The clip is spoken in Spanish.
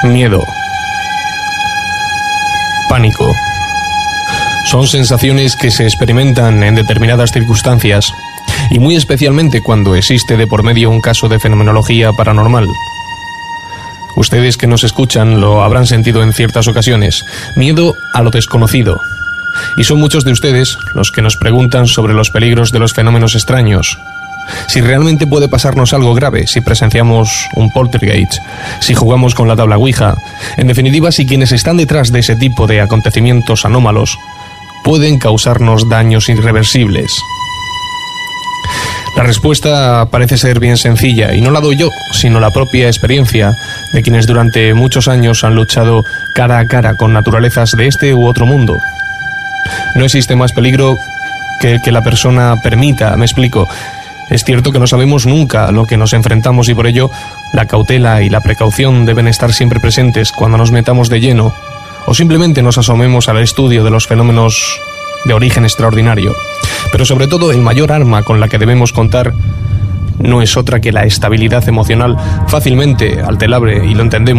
miedo, pánico. Son sensaciones que se experimentan en determinadas circunstancias y muy especialmente cuando existe de por medio un caso de fenomenología paranormal. Ustedes que nos escuchan lo habrán sentido en ciertas ocasiones, miedo a lo desconocido. Y son muchos de ustedes los que nos preguntan sobre los peligros de los fenómenos extraños. Si realmente puede pasarnos algo grave, si presenciamos un poltergeist, si jugamos con la tabla Ouija, en definitiva, si quienes están detrás de ese tipo de acontecimientos anómalos pueden causarnos daños irreversibles. La respuesta parece ser bien sencilla, y no la doy yo, sino la propia experiencia de quienes durante muchos años han luchado cara a cara con naturalezas de este u otro mundo. No existe más peligro que el que la persona permita, me explico. Es cierto que no sabemos nunca a lo que nos enfrentamos y por ello la cautela y la precaución deben estar siempre presentes cuando nos metamos de lleno o simplemente nos asomemos al estudio de los fenómenos de origen extraordinario. Pero sobre todo el mayor arma con la que debemos contar no es otra que la estabilidad emocional, fácilmente alterable, y lo entendemos.